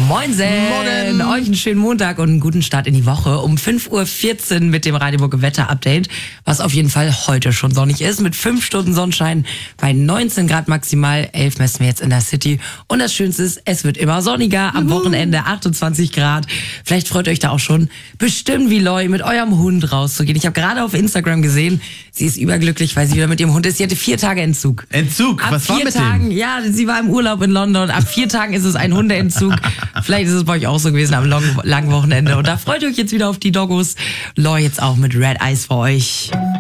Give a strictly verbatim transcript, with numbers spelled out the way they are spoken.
Moinsen! Morgen! Euch einen schönen Montag und einen guten Start in die Woche. Um fünf Uhr vierzehn mit dem Radioburg Wetter-Update, was auf jeden Fall heute schon sonnig ist, mit fünf Stunden Sonnenschein bei neunzehn Grad maximal, elf messen wir jetzt in der City. Und das Schönste ist, es wird immer sonniger, am Wochenende achtundzwanzig Grad. Vielleicht freut euch da auch schon bestimmt wie Loi mit eurem Hund rauszugehen. Ich habe gerade auf Instagram gesehen, sie ist überglücklich, weil sie wieder mit ihrem Hund ist. Sie hatte vier Tage Entzug. Entzug? Ab Was war vier mit Tagen, dem? ja, sie war im Urlaub in London. Ab vier Tagen ist es ein Hundeentzug. Vielleicht ist es bei euch auch so gewesen am long, langen Wochenende. Und da freut ihr euch jetzt wieder auf die Doggos. Loi jetzt auch mit Red Eyes für euch.